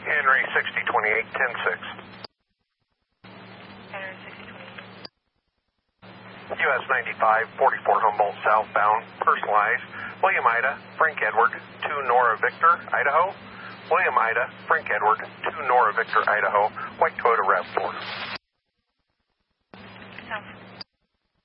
Henry 6028, 106. Henry 6028. US 95, 44 Humboldt southbound, personalized. William Ida, Frank Edward, 2 Nora Victor, Idaho. William Ida, Frank Edward, 2 Nora Victor, Idaho. White Toyota RAV4.